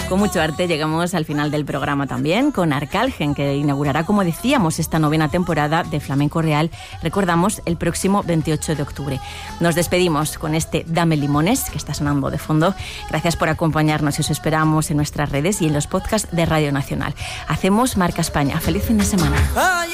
Con mucho arte llegamos al final del programa también con Arcalgen, que inaugurará, como decíamos, esta 9ª temporada de Flamenco Real, recordamos, el próximo 28 de octubre. Nos despedimos con este Dame Limones, que está sonando de fondo. Gracias por acompañarnos y os esperamos en nuestras redes y en los podcasts de Radio Nacional. Hacemos Marca España. ¡Feliz fin de semana!